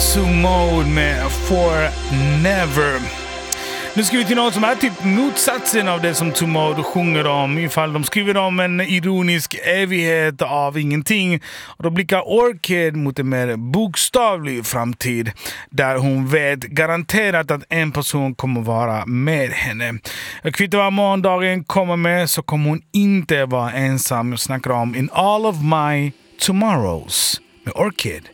To Mode med For Never. Nu ska vi till något som är typ motsatsen av det som To Mode sjunger om. Ifall de skriver om en ironisk evighet av ingenting. Och då blickar Orchid mot en mer bokstavlig framtid. Där hon vet garanterat att en person kommer vara med henne. Jag kvittar vad morgondagen kommer med, så kommer hon inte vara ensam. Jag snackar om In All of My Tomorrows med Orchid.